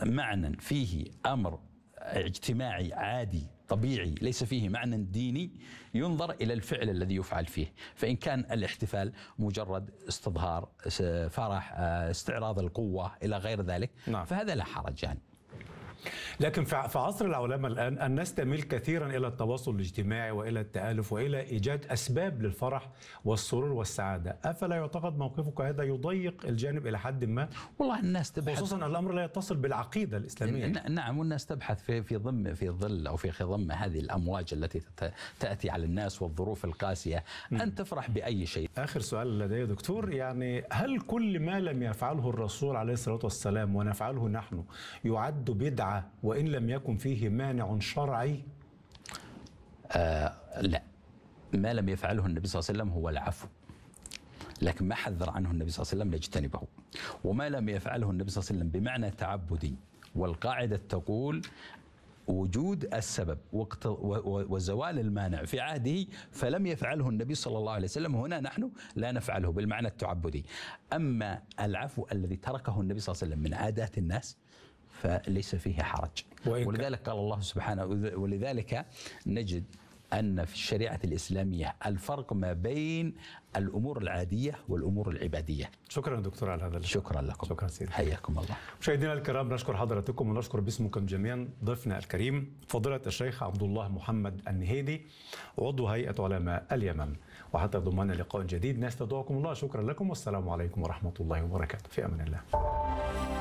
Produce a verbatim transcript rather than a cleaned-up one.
معنى فيه أمر اجتماعي عادي طبيعي ليس فيه معنى ديني ينظر إلى الفعل الذي يفعل فيه. فإن كان الاحتفال مجرد استظهار فرح استعراض القوة إلى غير ذلك نعم. فهذا لا حرج يعني. لكن في عصر العولمة الآن الناس تميل كثيرا إلى التواصل الاجتماعي وإلى التآلف وإلى إيجاد أسباب للفرح والسرور والسعادة. أفلا يعتقد موقفك هذا يضيق الجانب إلى حد ما؟ والله الناس تبحث، خصوصا الأمر لا يتصل بالعقيدة الإسلامية. نعم، والناس تبحث في في ضم في ظل أو في خضم هذه الأمواج التي تأتي على الناس والظروف القاسية أن تفرح بأي شيء. آخر سؤال لدي دكتور، يعني هل كل ما لم يفعله الرسول عليه الصلاة والسلام ونفعله نحن يعد بدعة وإن لم يكن فيه مانع شرعي؟ آه لا، ما لم يفعله النبي صلى الله عليه وسلم هو العفو، لكن ما حذر عنه النبي صلى الله عليه وسلم نجتنبه. وما لم يفعله النبي صلى الله عليه وسلم بمعنى تعبدي، والقاعدة تقول وجود السبب وزوال المانع في عهده فلم يفعله النبي صلى الله عليه وسلم، هنا نحن لا نفعله بالمعنى التعبدي. أما العفو الذي تركه النبي صلى الله عليه وسلم من عادات الناس فليس فيه حرج. ولذلك قال الله سبحانه، ولذلك نجد أن في الشريعة الإسلامية الفرق ما بين الأمور العادية والأمور العبادية. شكرا دكتور على هذا. شكرا لكم. شكرا سيدي. حياكم الله. مشاهدينا الكرام، نشكر حضراتكم ونشكر باسمكم جميعا ضيفنا الكريم فضيلة الشيخ عبد الله محمد النهيدي عضو هيئة علماء اليمن. وحتى ضمان لقاء جديد نستودعكم الله. شكرا لكم والسلام عليكم ورحمة الله وبركاته. في أمان الله.